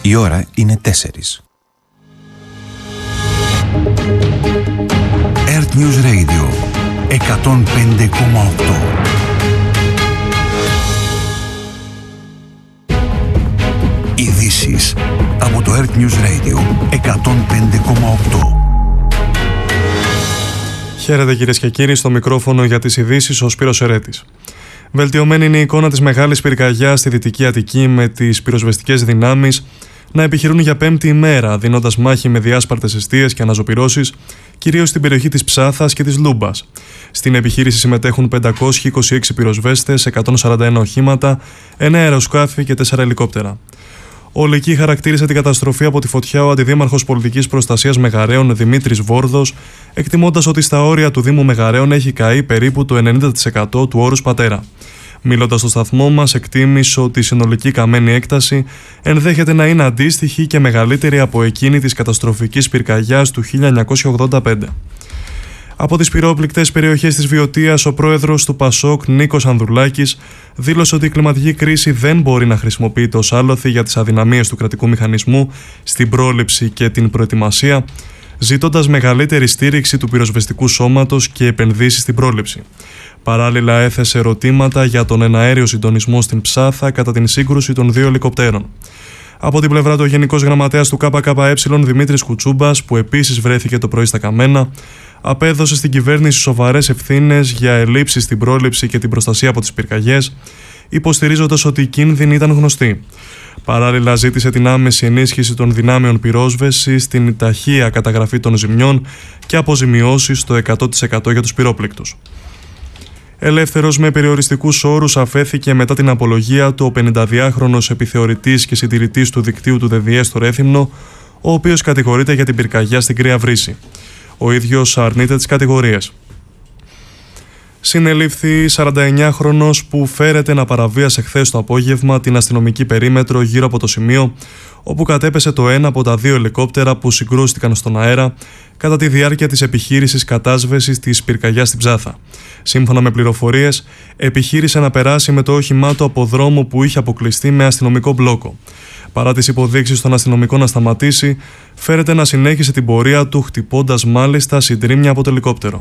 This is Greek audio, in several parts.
Η ώρα είναι 4. Earth News Radio 105,8. Ειδήσεις από το Earth News Radio 105,8. Χαίρετε κυρίες και κύριοι, στο μικρόφωνο για τις ειδήσεις ο Σπύρος Ερέτης. Βελτιωμένη είναι η εικόνα της μεγάλης πυρκαγιάς στη Δυτική Αττική, με τις πυροσβεστικές δυνάμεις να επιχειρούν για πέμπτη ημέρα, δίνοντας μάχη με διάσπαρτες εστίες και αναζωπυρώσεις, κυρίως στην περιοχή της Ψάθας και της Λούμπας. Στην επιχείρηση συμμετέχουν 526 πυροσβέστες, 141 οχήματα, 1 αεροσκάφη και 4 ελικόπτερα. Ολική χαρακτήρισε την καταστροφή από τη φωτιά ο Αντιδήμαρχος Πολιτικής Προστασίας Μεγαρέων Δημήτρης Βόρδος, εκτιμώντας ότι στα όρια του Δήμου Μεγαρέων έχει καεί περίπου το 90% του όρους πατέρα. Μιλώντας στο σταθμό μας, εκτίμησε ότι η συνολική καμένη έκταση ενδέχεται να είναι αντίστοιχη και μεγαλύτερη από εκείνη της καταστροφικής πυρκαγιάς του 1985. Από τις πυρόπληκτες περιοχές της Βιωτίας, ο πρόεδρος του Πασόκ, Νίκος Ανδρουλάκης, δήλωσε ότι η κλιματική κρίση δεν μπορεί να χρησιμοποιείται ως άλοθη για τις αδυναμίες του κρατικού μηχανισμού στην πρόληψη και την προετοιμασία, ζητώντας μεγαλύτερη στήριξη του πυροσβεστικού σώματος και επενδύσεις στην πρόληψη. Παράλληλα, έθεσε ερωτήματα για τον εναέριο συντονισμό στην Ψάθα κατά την σύγκρουση των 2 ελικοπτέρων. Από την πλευρά του, ο Γενικός Γραμματέας του ΚΚΕ, Δημήτρης Κουτσούμπας, που επίσης βρέθηκε το πρωί στα καμένα, απέδωσε στην κυβέρνηση σοβαρές ευθύνες για ελλείψεις στην πρόληψη και την προστασία από τις πυρκαγιές, υποστηρίζοντας ότι οι κίνδυνοι ήταν γνωστοί. Παράλληλα, ζήτησε την άμεση ενίσχυση των δυνάμεων πυρόσβεσης, την ταχεία καταγραφή των ζημιών και αποζημιώσεις στο 100% για τους πυρόπληκτους. Ελεύθερος με περιοριστικούς όρους αφέθηκε μετά την απολογία του ο 52χρονος επιθεωρητής και συντηρητής του δικτύου του ΔΔΕ στο Ρέθυμνο, ο οποίος κατηγορείται για την πυρκαγιά στην Κρύα Βρύση. Ο ίδιος αρνείται τις κατηγορίες. Συνελήφθη 49χρονος που φέρεται να παραβίασε χθες το απόγευμα την αστυνομική περίμετρο γύρω από το σημείο όπου κατέπεσε το ένα από τα 2 ελικόπτερα που συγκρούστηκαν στον αέρα κατά τη διάρκεια της επιχείρησης κατάσβεσης της πυρκαγιάς στην Ψάθα. Σύμφωνα με πληροφορίες, επιχείρησε να περάσει με το όχημά του από δρόμο που είχε αποκλειστεί με αστυνομικό μπλόκο. Παρά τις υποδείξεις των αστυνομικών να σταματήσει, φέρεται να συνέχισε την πορεία του, χτυπώντας μάλιστα συντρίμμια από το ελικόπτερο.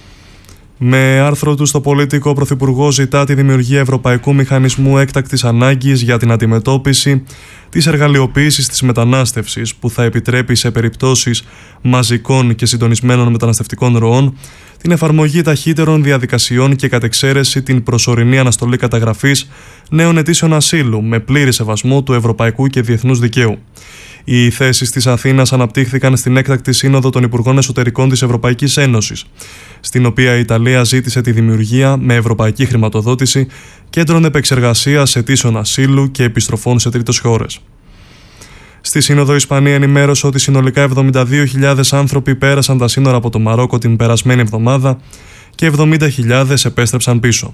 Με άρθρο του στο Πολίτικο, ο Πρωθυπουργός ζητά τη δημιουργία Ευρωπαϊκού Μηχανισμού Έκτακτης Ανάγκης για την αντιμετώπιση της εργαλειοποίησης της μετανάστευσης, που θα επιτρέπει σε περιπτώσεις μαζικών και συντονισμένων μεταναστευτικών ροών την εφαρμογή ταχύτερων διαδικασιών και κατ' εξαίρεση την προσωρινή αναστολή καταγραφής νέων αιτήσεων ασύλου με πλήρη σεβασμό του ευρωπαϊκού και διεθνούς δικαίου. Οι θέσεις της Αθήνας αναπτύχθηκαν στην έκτακτη σύνοδο των Υπουργών Εσωτερικών της Ευρωπαϊκής Ένωσης, στην οποία η Ιταλία ζήτησε τη δημιουργία με ευρωπαϊκή χρηματοδότηση κέντρων επεξεργασίας αιτήσεων ασύλου και επιστροφών σε τρίτες χώρες. Στη Σύνοδο, η Ισπανία ενημέρωσε ότι συνολικά 72.000 άνθρωποι πέρασαν τα σύνορα από το Μαρόκο την περασμένη εβδομάδα και 70.000 επέστρεψαν πίσω.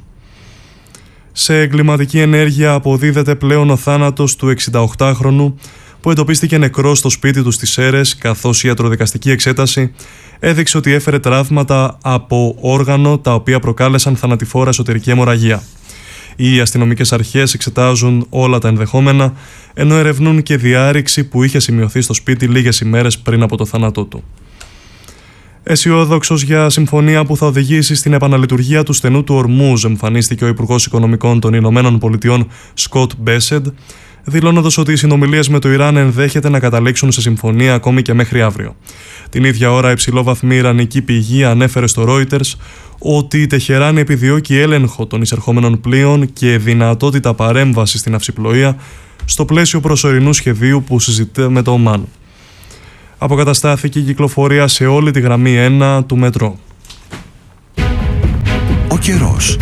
Σε εγκληματική ενέργεια αποδίδεται πλέον ο θάνατος του 68χρονου που εντοπίστηκε νεκρός στο σπίτι του στις Σέρρες, καθώς η ιατροδικαστική εξέταση έδειξε ότι έφερε τραύματα από όργανο τα οποία προκάλεσαν θανατηφόρα εσωτερική αιμορραγία. Οι αστυνομικές αρχές εξετάζουν όλα τα ενδεχόμενα, ενώ ερευνούν και διάρρηξη που είχε σημειωθεί στο σπίτι λίγες ημέρες πριν από το θάνατό του. Αισιόδοξος για συμφωνία που θα οδηγήσει στην επαναλειτουργία του στενού του Ορμούζ, εμφανίστηκε ο Υπουργός Οικονομικών των Ηνωμένων Πολιτειών Σκοτ Μπέσεντ, δηλώνοντας ότι οι συνομιλίες με το Ιράν ενδέχεται να καταλήξουν σε συμφωνία ακόμη και μέχρι αύριο. Την ίδια ώρα, υψηλόβαθμη ιρανική πηγή ανέφερε στο Reuters ότι η Τεχεράνη επιδιώκει έλεγχο των εισερχόμενων πλοίων και δυνατότητα παρέμβαση στην ναυσιπλοεία στο πλαίσιο προσωρινού σχεδίου που συζητείται με το Ομάν. Αποκαταστάθηκε η κυκλοφορία σε όλη τη γραμμή 1 του μετρό. Ο καιρός.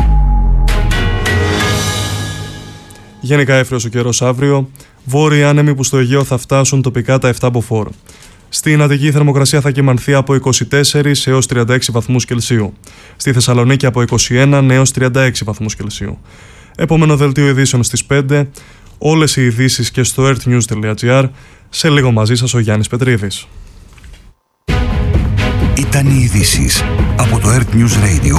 Γενικά εύφροιος ο καιρός αύριο, βόρειοι άνεμοι που στο Αιγαίο θα φτάσουν τοπικά τα 7 μποφόρ. Στην Αττική η θερμοκρασία θα κυμανθεί από 24 έως 36 βαθμούς Κελσίου. Στη Θεσσαλονίκη από 21 έως 36 βαθμούς Κελσίου. Επόμενο δελτίο ειδήσεων στις 5. Όλες οι ειδήσεις και στο earthnews.gr. Σε λίγο μαζί σας ο Γιάννης Πετρίδης. Ήταν οι ειδήσεις από το Earth News Radio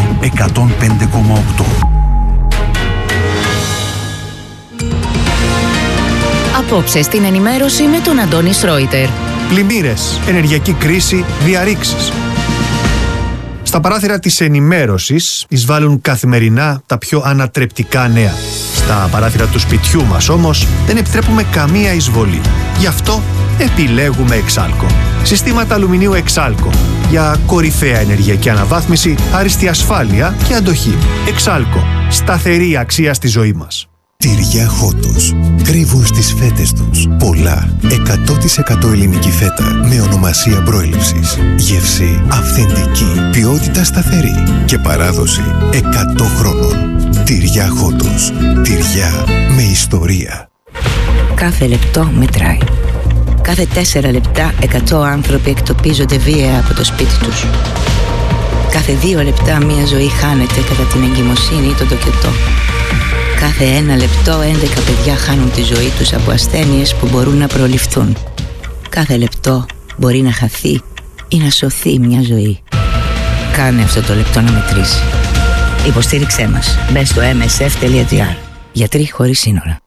105,8. απόψε στην ενημέρωση με τον Αντώνη Σρόιτερ. Πλημμύρες, ενεργειακή κρίση, διαρρήξεις. Στα παράθυρα της ενημέρωσης εισβάλλουν καθημερινά τα πιο ανατρεπτικά νέα. Στα παράθυρα του σπιτιού μας όμως δεν επιτρέπουμε καμία εισβολή. Γι' αυτό επιλέγουμε Εξάλκο. Συστήματα αλουμινίου Εξάλκο για κορυφαία ενεργειακή αναβάθμιση, άριστη ασφάλεια και αντοχή. Εξάλκο. Σταθερή αξία στη ζωή μας. Τυριά Χότος. Κρύβουν στις φέτες τους πολλά 100% ελληνική φέτα με ονομασία προέλευσης. Γεύση αυθεντική, ποιότητα σταθερή και παράδοση 100 χρόνων. Τυριά Χότος. Τυριά με ιστορία. Κάθε λεπτό μετράει. Κάθε 4 λεπτά 100 άνθρωποι εκτοπίζονται βία από το σπίτι τους. Κάθε 2 λεπτά μια ζωή χάνεται κατά την εγκυμοσύνη ή τον τοκετό. Κάθε 1 λεπτό 11 παιδιά χάνουν τη ζωή τους από ασθένειες που μπορούν να προληφθούν. Κάθε λεπτό μπορεί να χαθεί ή να σωθεί μια ζωή. Κάνε αυτό το λεπτό να μετρήσει. Υποστήριξέ μας. Μπες στο msf.gr. Γιατροί χωρίς σύνορα.